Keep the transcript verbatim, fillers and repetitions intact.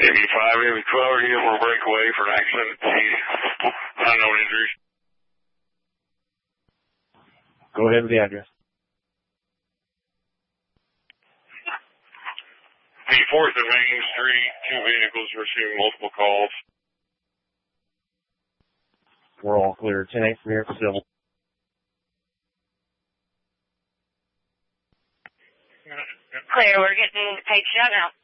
eighty-five, every twelve, you will break away for an accident. Unknown injuries. Go ahead with the address. The fourth and Main Street, two vehicles receiving multiple calls. We're all clear. ten eight from here for civil. Clear, we're getting paid shut out.